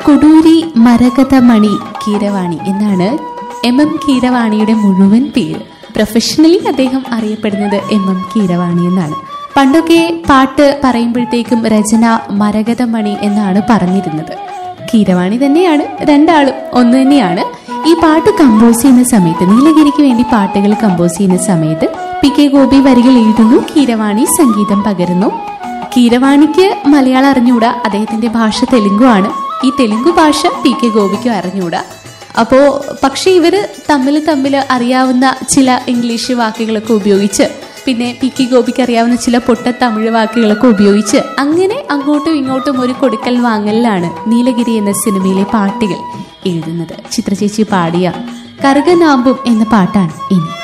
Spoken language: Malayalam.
കൊടൂരി മരകതമണി കീരവാണി എന്നാണ് എം കീരവാണിയുടെ മുഴുവൻ പേര്. പ്രൊഫഷണലി അദ്ദേഹം അറിയപ്പെടുന്നത് എം കീരവാണി എന്നാണ്. പണ്ടൊക്കെ പാട്ട് പറയുമ്പോഴത്തേക്കും രചന മരകതമണി എന്നാണ് പറഞ്ഞിരുന്നത്. കീരവാണി തന്നെയാണ്, രണ്ടാളും ഒന്ന് തന്നെയാണ്. ഈ പാട്ട് കമ്പോസ് ചെയ്യുന്ന സമയത്ത്, നീലഗിരിക്ക് വേണ്ടി പാട്ടുകൾ കമ്പോസ് ചെയ്യുന്ന സമയത്ത് പി.കെ. ഗോപി വരികൾ എഴുതുന്നു, കീരവാണി സംഗീതം പകരുന്നു. കീരവാണിക്ക് മലയാളം അറിഞ്ഞുകൂടാ, അദ്ദേഹത്തിന്റെ ഭാഷ തെലുങ്കാണ്. ഈ തെലുങ്ക് ഭാഷ പി.കെ. ഗോപിക്കും അറിഞ്ഞുകൂടാ. അപ്പോൾ പക്ഷെ ഇവര് തമ്മിൽ അറിയാവുന്ന ചില ഇംഗ്ലീഷ് വാക്കുകളൊക്കെ ഉപയോഗിച്ച്, പിന്നെ പി.കെ. ഗോപിക്ക് അറിയാവുന്ന ചില പൊട്ട തമിഴ് വാക്കുകളൊക്കെ ഉപയോഗിച്ച് അങ്ങനെ അങ്ങോട്ടും ഇങ്ങോട്ടും ഒരു കൊടുക്കൽ വാങ്ങലിലാണ് നീലഗിരി എന്ന സിനിമയിലെ പാട്ടുകൾ എഴുതുന്നത്. ചിത്രചേച്ചി പാടിയ കറുകനാമ്പും എന്ന പാട്ടാണ് ഇനി.